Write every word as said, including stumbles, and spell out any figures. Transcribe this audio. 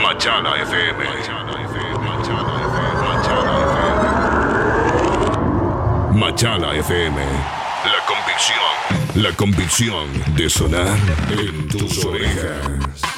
Machala F M. Machala F M. La convicción. La convicción de sonar en tus orejas.